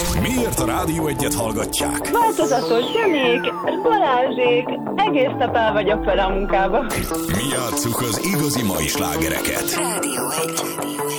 Miért a Rádió Egyet hallgatják? Változatos Janék, Balázsék, egész nap el vagyok vele a munkába. Mi játsszuk az igazi mai slágereket. Rádió Egy.